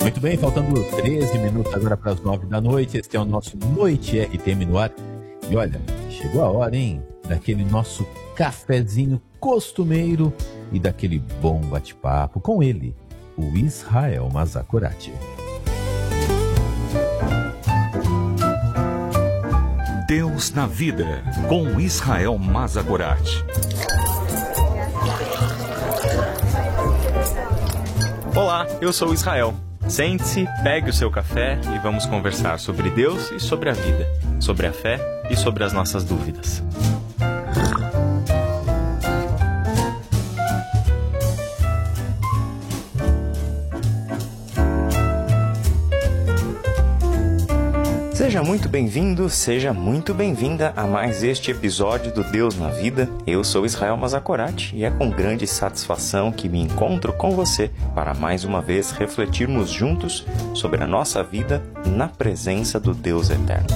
Muito bem, faltando 13 minutos agora para as 9 da noite. Este é o nosso Noite RTM no ar. E olha, chegou a hora, hein? Daquele nosso cafezinho costumeiro e daquele bom bate-papo com ele, o Israel Mazakorati. Deus na Vida, com Israel Mazakorati. Olá, eu sou o Israel. Sente-se, pegue o seu café e vamos conversar sobre Deus e sobre a vida, sobre a fé e sobre as nossas dúvidas. Seja muito bem-vindo, seja muito bem-vinda a mais este episódio do Deus na Vida. Eu sou Israel Mazakorati e é com grande satisfação que me encontro com você para mais uma vez refletirmos juntos sobre a nossa vida na presença do Deus Eterno.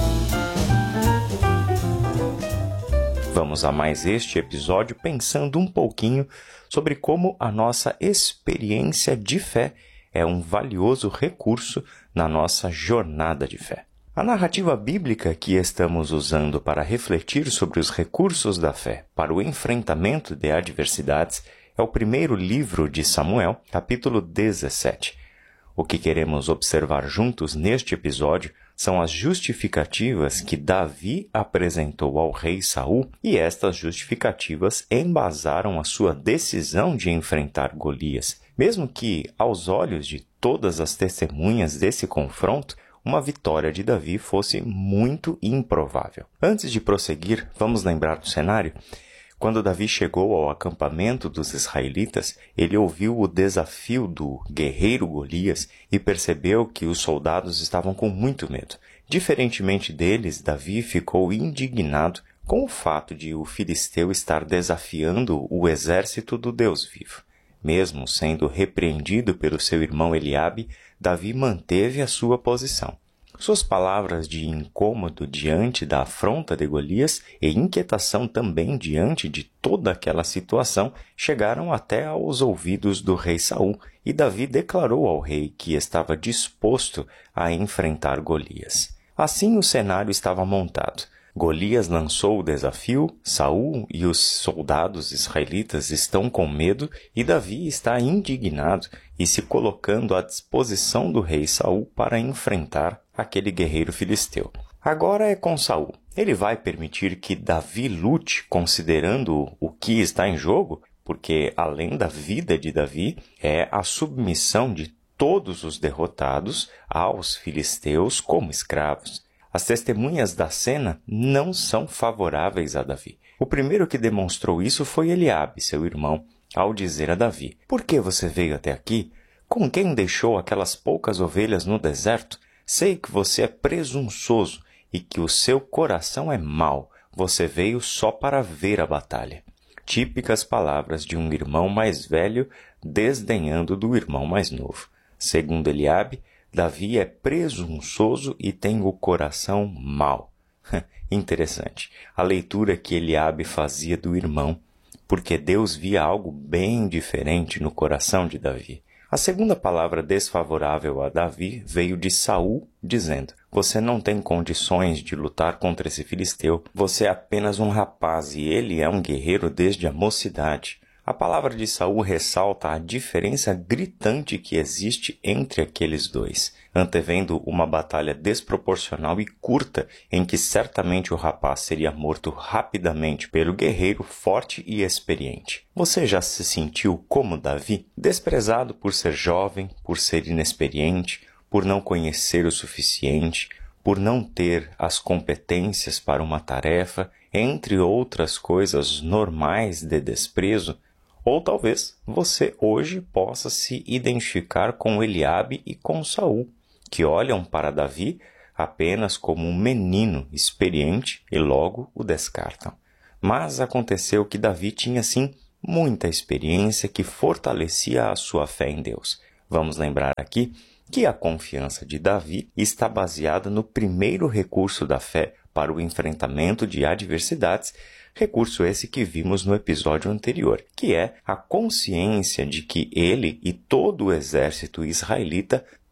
Vamos a mais este episódio pensando um pouquinho sobre como a nossa experiência de fé é um valioso recurso na nossa jornada de fé. A narrativa bíblica que estamos usando para refletir sobre os recursos da fé para o enfrentamento de adversidades é o primeiro livro de Samuel, capítulo 17. O que queremos observar juntos neste episódio são as justificativas que Davi apresentou ao rei Saul, e estas justificativas embasaram a sua decisão de enfrentar Golias, mesmo que, aos olhos de todas as testemunhas desse confronto, uma vitória de Davi fosse muito improvável. Antes de prosseguir, vamos lembrar do cenário? Quando Davi chegou ao acampamento dos israelitas, ele ouviu o desafio do guerreiro Golias e percebeu que os soldados estavam com muito medo. Diferentemente deles, Davi ficou indignado com o fato de o filisteu estar desafiando o exército do Deus vivo. Mesmo sendo repreendido pelo seu irmão Eliabe, Davi manteve a sua posição. Suas palavras de incômodo diante da afronta de Golias e inquietação também diante de toda aquela situação chegaram até aos ouvidos do rei Saul, e Davi declarou ao rei que estava disposto a enfrentar Golias. Assim o cenário estava montado. Golias lançou o desafio, Saul e os soldados israelitas estão com medo e Davi está indignado e se colocando à disposição do rei Saul para enfrentar aquele guerreiro filisteu. Agora é com Saul. Ele vai permitir que Davi lute considerando o que está em jogo? Porque além da vida de Davi, é a submissão de todos os derrotados aos filisteus como escravos. As testemunhas da cena não são favoráveis a Davi. O primeiro que demonstrou isso foi Eliabe, seu irmão, ao dizer a Davi: "Por que você veio até aqui? Com quem deixou aquelas poucas ovelhas no deserto? Sei que você é presunçoso e que o seu coração é mau. Você veio só para ver a batalha." Típicas palavras de um irmão mais velho desdenhando do irmão mais novo. Segundo Eliabe, Davi é presunçoso e tem o coração mau. Interessante. A leitura que Eliabe fazia do irmão, porque Deus via algo bem diferente no coração de Davi. A segunda palavra desfavorável a Davi veio de Saul, dizendo: "Você não tem condições de lutar contra esse filisteu. Você é apenas um rapaz e ele é um guerreiro desde a mocidade." A palavra de Saul ressalta a diferença gritante que existe entre aqueles dois, antevendo uma batalha desproporcional e curta em que certamente o rapaz seria morto rapidamente pelo guerreiro forte e experiente. Você já se sentiu como Davi, desprezado por ser jovem, por ser inexperiente, por não conhecer o suficiente, por não ter as competências para uma tarefa, entre outras coisas normais de desprezo? Ou talvez você hoje possa se identificar com Eliabe e com Saul, que olham para Davi apenas como um menino experiente e logo o descartam. Mas aconteceu que Davi tinha sim muita experiência que fortalecia a sua fé em Deus. Vamos lembrar aqui que a confiança de Davi está baseada no primeiro recurso da fé para o enfrentamento de adversidades, recurso esse que vimos no episódio anterior, que é a consciência de que ele e todo o exército israelita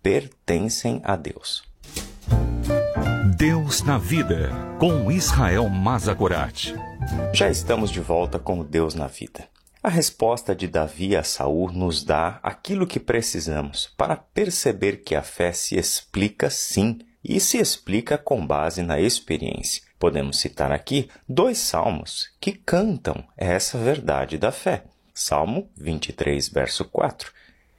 pertencem a Deus. Deus na Vida, com Israel Mazagorat. Já estamos de volta com o Deus na Vida. A resposta de Davi a Saul nos dá aquilo que precisamos para perceber que a fé se explica sim, e se explica com base na experiência. Podemos citar aqui 2 salmos que cantam essa verdade da fé. Salmo 23, verso 4.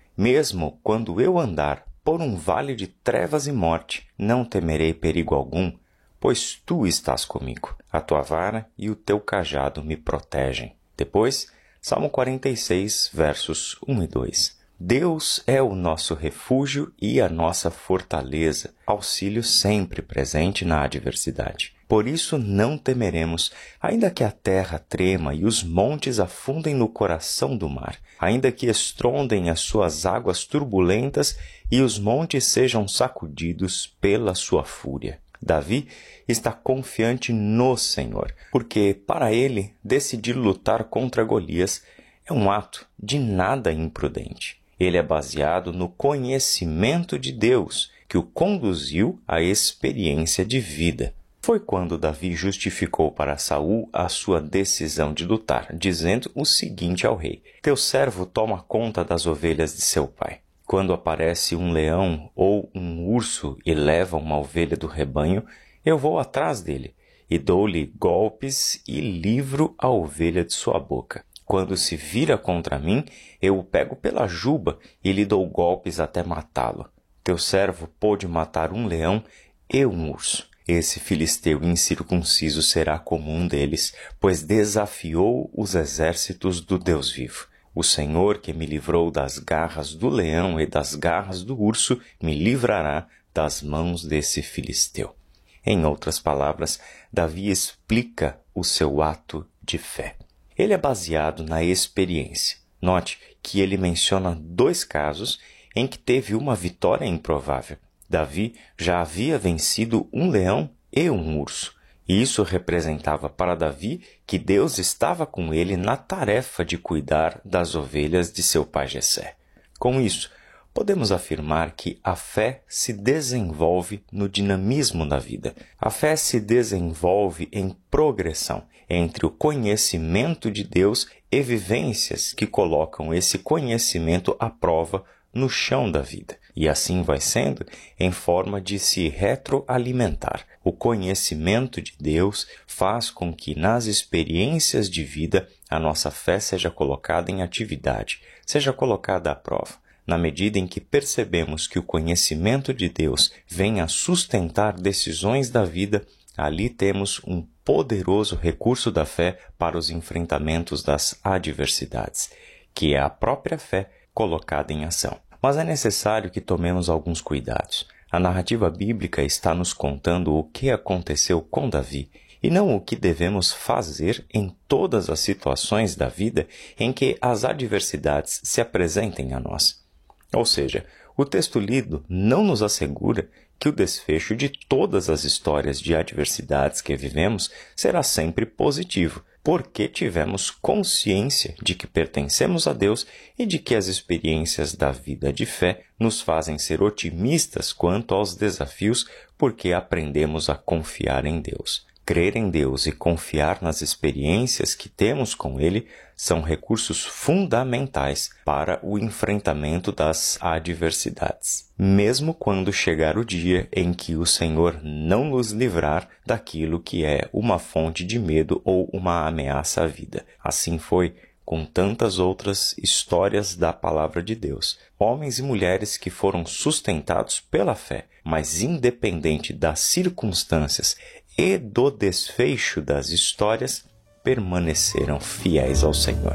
Mesmo quando eu andar por um vale de trevas e morte, não temerei perigo algum, pois tu estás comigo. A tua vara e o teu cajado me protegem. Depois, Salmo 46, versos 1 e 2. Deus é o nosso refúgio e a nossa fortaleza, auxílio sempre presente na adversidade. Por isso não temeremos, ainda que a terra trema e os montes afundem no coração do mar, ainda que estrondem as suas águas turbulentas e os montes sejam sacudidos pela sua fúria. Davi está confiante no Senhor, porque para ele decidir lutar contra Golias é um ato de nada imprudente. Ele é baseado no conhecimento de Deus, que o conduziu à experiência de vida. Foi quando Davi justificou para Saul a sua decisão de lutar, dizendo o seguinte ao rei: teu servo toma conta das ovelhas de seu pai. Quando aparece um leão ou um urso e leva uma ovelha do rebanho, eu vou atrás dele e dou-lhe golpes e livro a ovelha de sua boca. Quando se vira contra mim, eu o pego pela juba e lhe dou golpes até matá-lo. Teu servo pôde matar um leão e um urso. Esse filisteu incircunciso será como um deles, pois desafiou os exércitos do Deus vivo. O Senhor, que me livrou das garras do leão e das garras do urso, me livrará das mãos desse filisteu. Em outras palavras, Davi explica o seu ato de fé. Ele é baseado na experiência. Note que ele menciona 2 casos em que teve uma vitória improvável. Davi já havia vencido um leão e um urso. E isso representava para Davi que Deus estava com ele na tarefa de cuidar das ovelhas de seu pai Jessé. Com isso, podemos afirmar que a fé se desenvolve no dinamismo da vida. A fé se desenvolve em progressão entre o conhecimento de Deus e vivências que colocam esse conhecimento à prova no chão da vida. E assim vai sendo em forma de se retroalimentar. O conhecimento de Deus faz com que nas experiências de vida a nossa fé seja colocada em atividade, seja colocada à prova. Na medida em que percebemos que o conhecimento de Deus vem a sustentar decisões da vida, ali temos um poderoso recurso da fé para os enfrentamentos das adversidades, que é a própria fé colocada em ação. Mas é necessário que tomemos alguns cuidados. A narrativa bíblica está nos contando o que aconteceu com Davi, e não o que devemos fazer em todas as situações da vida em que as adversidades se apresentem a nós. Ou seja, o texto lido não nos assegura que o desfecho de todas as histórias de adversidades que vivemos será sempre positivo, porque tivemos consciência de que pertencemos a Deus e de que as experiências da vida de fé nos fazem ser otimistas quanto aos desafios, porque aprendemos a confiar em Deus. Crer em Deus e confiar nas experiências que temos com Ele são recursos fundamentais para o enfrentamento das adversidades, mesmo quando chegar o dia em que o Senhor não nos livrar daquilo que é uma fonte de medo ou uma ameaça à vida. Assim foi com tantas outras histórias da palavra de Deus. Homens e mulheres que foram sustentados pela fé, mas independente das circunstâncias e do desfecho das histórias, permaneceram fiéis ao Senhor.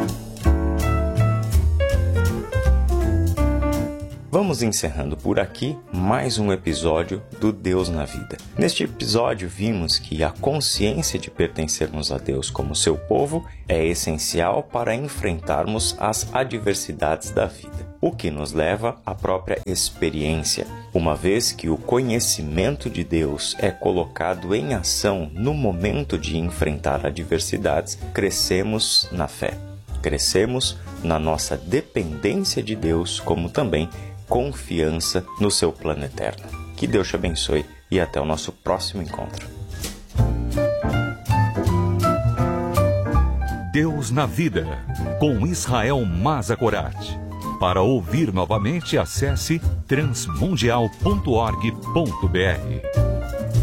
Vamos encerrando por aqui mais um episódio do Deus na Vida. Neste episódio vimos que a consciência de pertencermos a Deus como seu povo é essencial para enfrentarmos as adversidades da vida, o que nos leva à própria experiência, uma vez que o conhecimento de Deus é colocado em ação no momento de enfrentar adversidades, crescemos na fé, crescemos na nossa dependência de Deus, como também confiança no seu plano eterno. Que Deus te abençoe e até o nosso próximo encontro. Deus na Vida, com Israel Mazakorati. Para ouvir novamente, acesse transmundial.org.br.